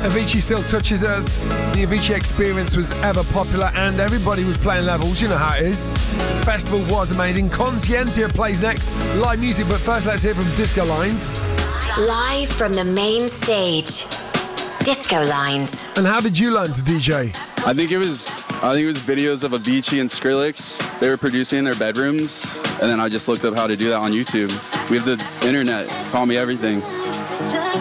Avicii still touches us. The Avicii Experience was ever popular and everybody was playing levels. You know how it is. Festival was amazing. Conscientia plays next. Live music, but first let's hear from Disco Lines. Live from the main stage. Disco Lines. And how did you learn to DJ? I think it was videos of Avicii and Skrillex. They were producing in their bedrooms, and then I just looked up how to do that on YouTube. We have the internet. Call me everything. Just